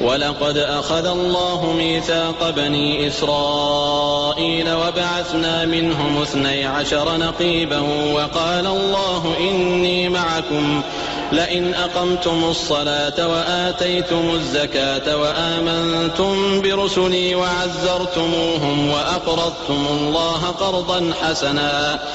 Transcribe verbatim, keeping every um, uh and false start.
ولقد أخذ الله ميثاق بني إسرائيل وبعثنا منهم اثني عشر نقيبا وقال الله إني معكم لئن أقمتم الصلاة وآتيتم الزكاة وآمنتم برسلي وعزرتموهم وأقرضتم الله قرضا حسنا